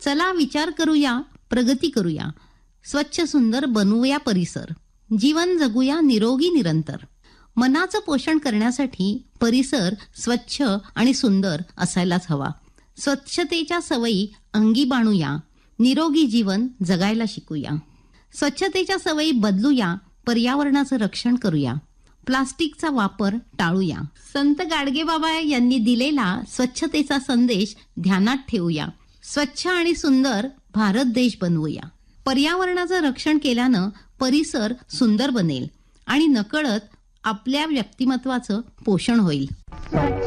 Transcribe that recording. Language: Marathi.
चला विचार करूया, प्रगती करूया, स्वच्छ सुंदर बनवूया परिसर, जीवन जगूया निरोगी निरंतर. मनाचं पोषण करण्यासाठी परिसर स्वच्छ आणि सुंदर असायलाच हवा. स्वच्छतेच्या सवयी अंगी बाणूया, निरोगी जीवन जगायला शिकूया. स्वच्छतेच्या सवयी बदलूया, पर्यावरणाचं रक्षण करूया, प्लास्टिकचा वापर टाळूया. संत गाडगेबाबा यांनी दिलेला स्वच्छतेचा संदेश ध्यानात ठेवूया. स्वच्छ आणि सुंदर भारत देश बनवूया. पर्यावरणाचं रक्षण केल्यानं परिसर सुंदर बनेल आणि नकळत आपल्या व्यक्तिमत्वाचं पोषण होईल.